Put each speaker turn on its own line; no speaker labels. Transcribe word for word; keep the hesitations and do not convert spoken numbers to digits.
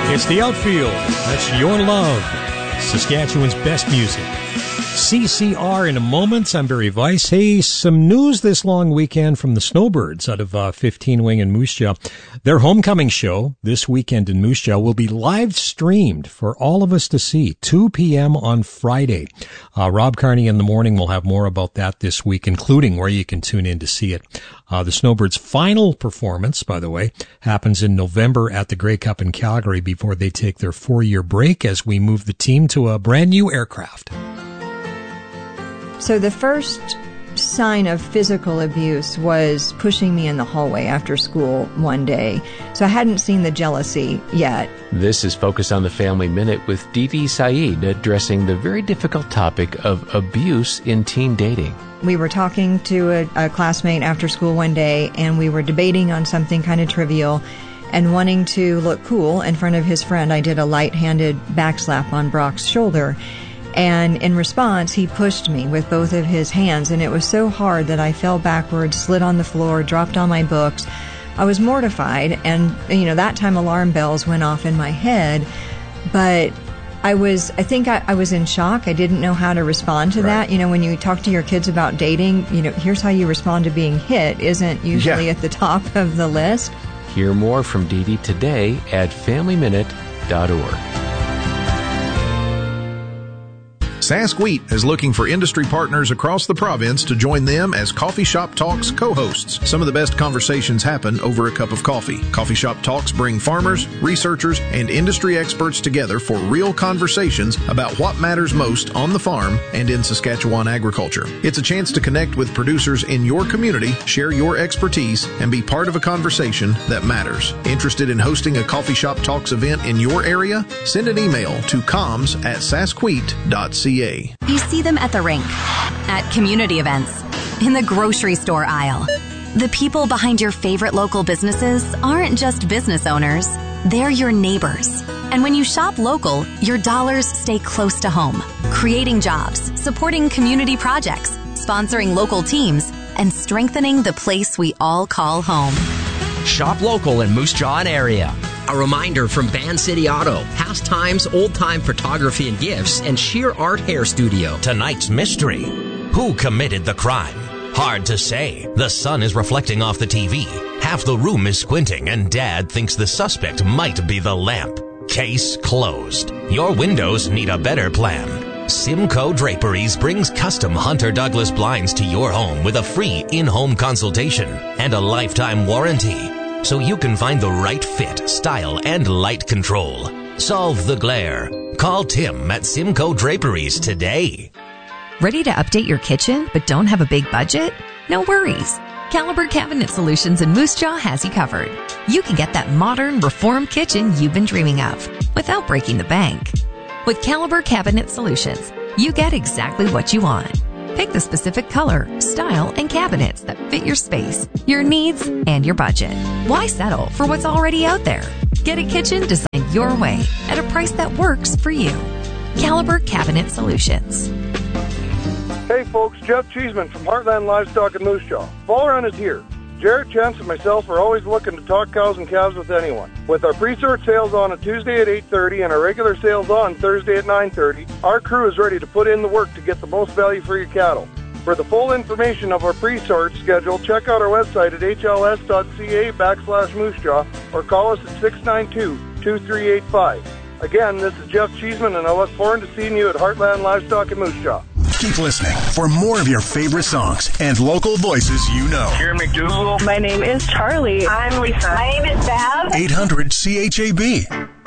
It's the Outfield. That's your love. Saskatchewan's best music. C C R in a moment. I'm Barry Weiss. Hey, some news this long weekend from the Snowbirds out of uh, fifteen Wing in Moose Jaw. Their homecoming show this weekend in Moose Jaw will be live streamed for all of us to see, two p.m. on Friday. Uh, Rob Carney in the morning will have more about that this week, including where you can tune in to see it. Uh, the Snowbirds' final performance, by the way, happens in November at the Grey Cup in Calgary before they take their four-year break as we move the team to a brand new aircraft.
So the first sign of physical abuse was pushing me in the hallway after school one day. So I hadn't seen the jealousy yet.
This is Focus on the Family Minute with Dee Dee Saeed addressing the very difficult topic of abuse in teen dating.
We were talking to a, a classmate after school one day, and we were debating on something kind of trivial. And wanting to look cool in front of his friend, I did a light-handed backslap on Brock's shoulder. And in response, he pushed me with both of his hands, and it was so hard that I fell backwards, slid on the floor, dropped on my books. I was mortified, and, you know, that time alarm bells went off in my head, but I was, I think I, I was in shock. I didn't know how to respond to right. that. You know, when you talk to your kids about dating, you know, here's how you respond to being hit isn't usually yeah. at the top of the list.
Hear more from Dee Dee today at family minute dot org.
Sask Wheat is looking for industry partners across the province to join them as Coffee Shop Talks co-hosts. Some of the best conversations happen over a cup of coffee. Coffee Shop Talks bring farmers, researchers, and industry experts together for real conversations about what matters most on the farm and in Saskatchewan agriculture. It's a chance to connect with producers in your community, share your expertise, and be part of a conversation that matters. Interested in hosting a Coffee Shop Talks event in your area? Send an email to comms at saskwheat dot c a.
You see them at the rink, at community events, in the grocery store aisle. The people behind your favorite local businesses aren't just business owners, they're your neighbors. And when you shop local, your dollars stay close to home, creating jobs, supporting community projects, sponsoring local teams, and strengthening the place we all call home.
Shop local in Moose Jaw and area. A reminder from Band City Auto, Pastimes, Old-Time Photography and Gifts, and Sheer Art Hair Studio.
Tonight's mystery. Who committed the crime? Hard to say. The sun is reflecting off the T V. Half the room is squinting, and Dad thinks the suspect might be the lamp. Case closed. Your windows need a better plan. Simcoe Draperies brings custom Hunter Douglas blinds to your home with a free in-home consultation and a lifetime warranty. So you can find the right fit, style, and light control. Solve the glare. Call Tim at Simcoe Draperies today.
Ready to update your kitchen but don't have a big budget? No worries. Caliber Cabinet Solutions in Moose Jaw has you covered. You can get that modern, reformed kitchen you've been dreaming of without breaking the bank. With Caliber Cabinet Solutions, you get exactly what you want. Pick the specific color, style, and cabinets that fit your space, your needs, and your budget. Why settle for what's already out there? Get a kitchen designed your way at a price that works for you. Caliber Cabinet Solutions.
Hey folks, Jeff Cheeseman from Heartland Livestock in Moose Jaw. Fall run is here. Jarrett, Chance, and myself are always looking to talk cows and calves with anyone. With our pre-sort sales on a Tuesday at eight thirty and our regular sales on Thursday at nine thirty, our crew is ready to put in the work to get the most value for your cattle. For the full information of our pre-sort schedule, check out our website at h l s dot c a backslash moose jaw or call us at six nine two, two three eight five. Again, this is Jeff Cheeseman, and I look forward to seeing you at Heartland Livestock in Moose Jaw.
Keep listening for more of your favorite songs and local voices you know.
Here McDougal. My name is Charlie. I'm Lisa. My name is Bev.
eight hundred C H A B.